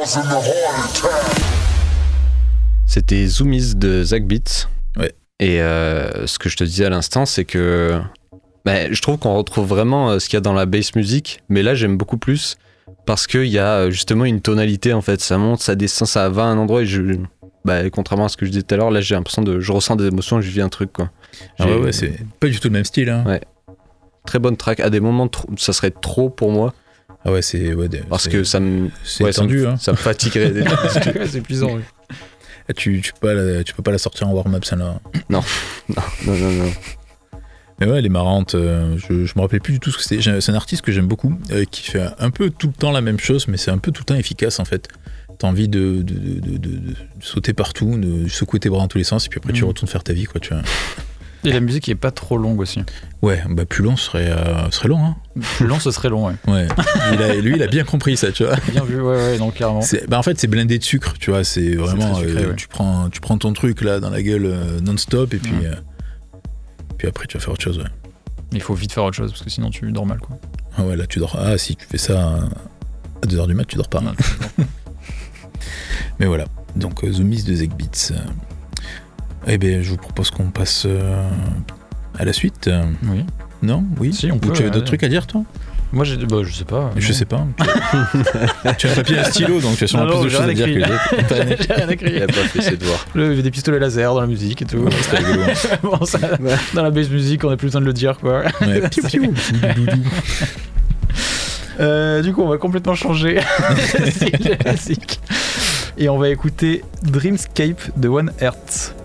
C'était Zoomies de Zach Beats. Ouais. Et ce que je te disais à l'instant, c'est que je trouve qu'on retrouve vraiment ce qu'il y a dans la bass music, mais là j'aime beaucoup plus parce qu'il y a justement une tonalité en fait. Ça monte, ça descend, ça va à un endroit et contrairement à ce que je disais tout à l'heure, là j'ai l'impression je ressens des émotions, je vis un truc quoi. Ouais, c'est pas du tout le même style. Hein. Ouais. Très bonne track. À des moments, ça serait trop pour moi. Ah ouais, c'est. Ouais, parce que ça me. C'est tendu, ça me fatiguerait. C'est épuisant. Oui. Tu peux pas la sortir en warm-up, celle-là. Non. Mais ouais, elle est marrante. Je me rappelais plus du tout ce que c'était. C'est un artiste que j'aime beaucoup, qui fait un peu tout le temps la même chose, mais c'est un peu tout le temps efficace en fait. T'as envie de sauter partout, de secouer tes bras dans tous les sens, et puis après tu retournes faire ta vie, quoi, tu vois. Et la musique est pas trop longue aussi. Ouais, plus long serait long, hein. Plus long, ce serait long, ouais. Ouais. Lui, il a bien compris ça, tu vois. Bien vu, ouais, donc clairement. En fait, c'est blindé de sucre, tu vois. C'est vraiment. Sucré, ouais. Tu prends ton truc là dans la gueule non-stop, et puis. Puis après, tu vas faire autre chose, ouais. Il faut vite faire autre chose, parce que sinon tu dors mal, quoi. Ah ouais, là tu dors. Ah, si tu fais ça à 2h du mat, tu dors pas. Non, Mais voilà. Donc, Zoomies de Zach Beats. Eh bien, je vous propose qu'on passe à la suite. Oui. Non ? Oui ? Si, on peut. Ou tu avais d'autres trucs à dire, toi ? Moi, je sais pas. Je sais pas. Tu as un papier et un stylo, donc tu as sûrement plus de choses à dire que les autres. J'ai rien écrit. Il a pas fait ses devoirs. Il y avait des pistolets laser dans la musique et tout. Ouais, c'était rigolo. Bon, ça, dans la bass music, on n'a plus besoin de le dire, quoi. Ouais. Piou, piou. Du coup, on va complètement changer de style classique. Et on va écouter Dreamscape de One Earth.